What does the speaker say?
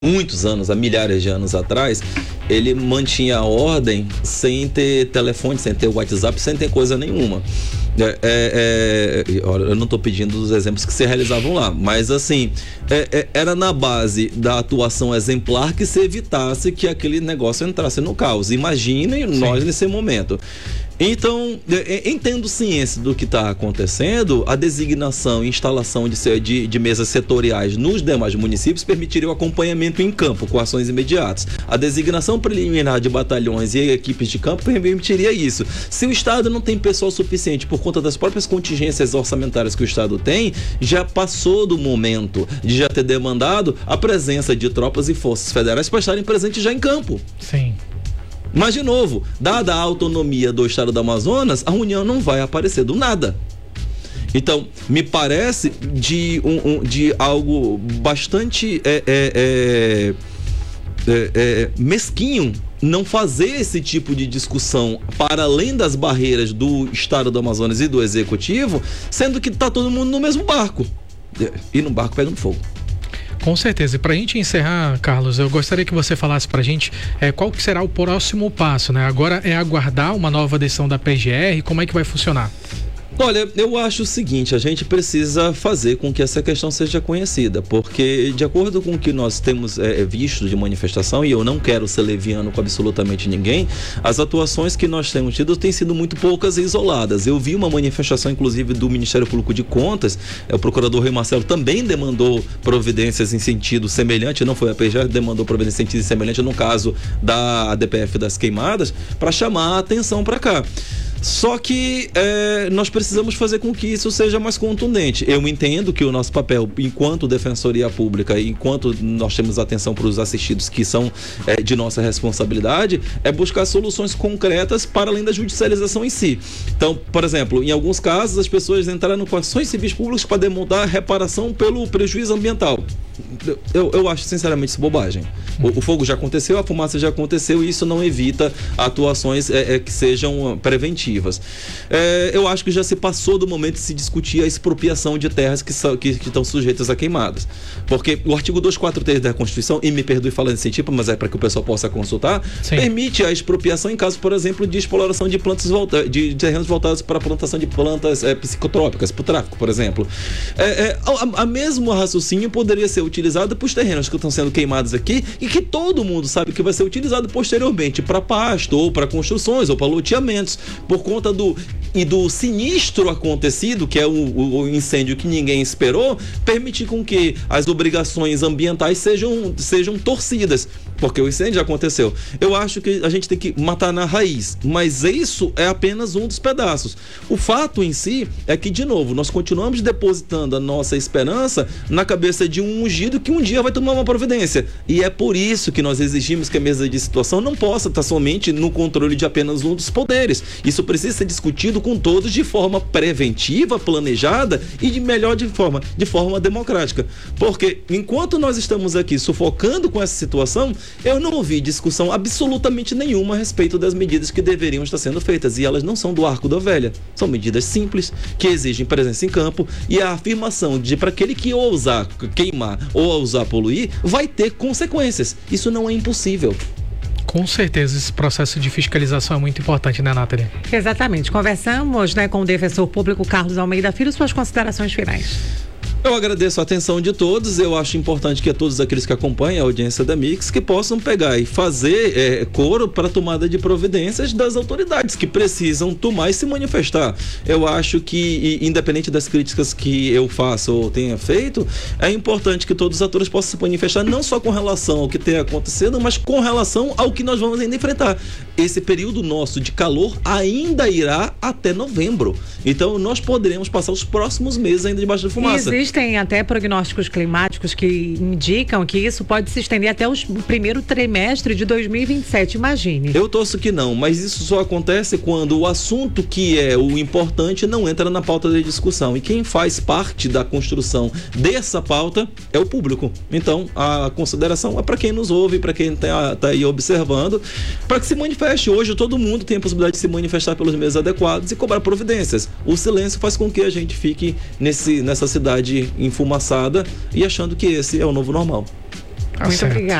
muitos anos, há milhares de anos atrás, ele mantinha a ordem sem ter telefone, sem ter WhatsApp, sem ter coisa nenhuma. Eu não estou pedindo os exemplos que se realizavam lá, mas assim, era na base da atuação exemplar que se evitasse que aquele negócio entrasse no caos. Imaginem nós nesse momento. Então, entendo ciência do que está acontecendo, a designação e instalação de mesas setoriais nos demais municípios permitiria o acompanhamento em campo, com ações imediatas. A designação preliminar de batalhões e equipes de campo permitiria isso. Se o Estado não tem pessoal suficiente por conta das próprias contingências orçamentárias que o Estado tem, já passou do momento de já ter demandado a presença de tropas e forças federais para estarem presentes já em campo. Sim. Mas, de novo, dada a autonomia do Estado do Amazonas, a União não vai aparecer do nada. Então, me parece de algo bastante mesquinho não fazer esse tipo de discussão para além das barreiras do Estado do Amazonas e do Executivo, sendo que está todo mundo no mesmo barco. E no barco pegando fogo. Com certeza. E para a gente encerrar, Carlos, eu gostaria que você falasse para a gente qual que será o próximo passo, né? Agora é aguardar uma nova decisão da PGR, como é que vai funcionar? Olha, eu acho o seguinte, a gente precisa fazer com que essa questão seja conhecida, porque de acordo com o que nós temos visto de manifestação, e eu não quero ser leviano com absolutamente ninguém, as atuações que nós temos tido têm sido muito poucas e isoladas. Eu vi uma manifestação, inclusive, do Ministério Público de Contas, o procurador Rui Marcelo também demandou providências em sentido semelhante, não foi a PGR, demandou providências em sentido semelhante no caso da ADPF das queimadas, para chamar a atenção para cá. Só que nós precisamos fazer com que isso seja mais contundente. Eu entendo que o nosso papel, enquanto Defensoria Pública, enquanto nós temos atenção para os assistidos que são de nossa responsabilidade, é buscar soluções concretas para além da judicialização em si. Então, por exemplo, em alguns casos, as pessoas entraram com ações civis públicas para demandar reparação pelo prejuízo ambiental. Eu acho sinceramente isso bobagem. O fogo já aconteceu, a fumaça já aconteceu e isso não evita atuações que sejam preventivas. Eu acho que já se passou do momento de se discutir a expropriação de terras que estão sujeitas a queimadas. Porque o artigo 243 da Constituição, e me perdoe falando desse tipo, mas é para que o pessoal possa consultar, permite a expropriação em caso, por exemplo, de exploração de plantas de terrenos voltados para a plantação de plantas psicotrópicas, para o tráfico, por exemplo. A mesmo raciocínio poderia ser utilizado para os terrenos que estão sendo queimados aqui e que todo mundo sabe que vai ser utilizado posteriormente para pasto ou para construções ou para loteamentos, por conta do sinistro acontecido, que é o incêndio que ninguém esperou, permitir com que as obrigações ambientais sejam torcidas, porque o incêndio já aconteceu. Eu acho que a gente tem que matar na raiz, mas isso é apenas um dos pedaços. O fato em si é que, de novo, nós continuamos depositando a nossa esperança na cabeça de um ungido que um dia vai tomar uma providência. E é por isso que nós exigimos que a mesa de situação não possa estar somente no controle de apenas um dos poderes. Isso precisa ser discutido com todos de forma preventiva, planejada e de forma democrática. Porque enquanto nós estamos aqui sufocando com essa situação, eu não ouvi discussão absolutamente nenhuma a respeito das medidas que deveriam estar sendo feitas, e elas não são do arco da velha, são medidas simples, que exigem presença em campo, e a afirmação de para aquele que ousar queimar ou ousar poluir, vai ter consequências. Isso não é impossível. Com certeza, esse processo de fiscalização é muito importante, né, Nathalie? Exatamente. Conversamos, com o defensor público Carlos Almeida Filho. Suas considerações finais. Eu agradeço a atenção de todos. Eu acho importante que todos aqueles que acompanham a audiência da Mix que possam pegar e fazer coro para a tomada de providências das autoridades que precisam tomar e se manifestar. Eu acho que, independente das críticas que eu faço ou tenha feito, é importante que todos os atores possam se manifestar não só com relação ao que tem acontecido, mas com relação ao que nós vamos ainda enfrentar. Esse período nosso de calor ainda irá até novembro. Então nós poderemos passar os próximos meses ainda debaixo da fumaça. Existem até prognósticos climáticos que indicam que isso pode se estender até o primeiro trimestre de 2027, imagine. Eu torço que não, mas isso só acontece quando o assunto que é o importante não entra na pauta de discussão. E quem faz parte da construção dessa pauta é o público. Então, a consideração é para quem nos ouve, para quem está aí observando, para que se manifeste. Hoje todo mundo tem a possibilidade de se manifestar pelos meios adequados e cobrar providências. O silêncio faz com que a gente fique nessa cidade enfumaçada e achando que esse é o novo normal. Muito certo. obrigada.